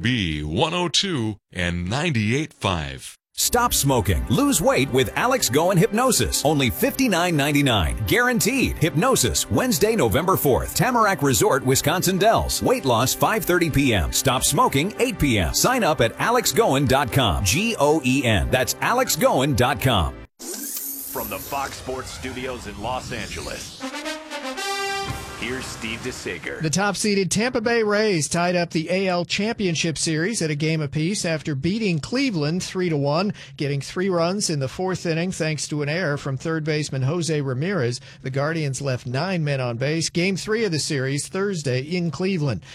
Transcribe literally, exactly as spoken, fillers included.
B one oh two and ninety-eight point five. Stop smoking. Lose weight with Alex Goen Hypnosis. Only fifty-nine ninety-nine. Guaranteed. Hypnosis. Wednesday, November fourth. Tamarack Resort, Wisconsin Dells. Weight loss five thirty p.m. Stop smoking eight p.m. Sign up at alex goen dot com. G O E N. That's alex goen dot com. From the Fox Sports Studios in Los Angeles, here's Steve DeSager. The top-seeded Tampa Bay Rays tied up the A L Championship Series at a game apiece after beating Cleveland three to one, getting three runs in the fourth inning thanks to an error from third baseman Jose Ramirez. The Guardians left nine men on base. Game three of the series Thursday in Cleveland.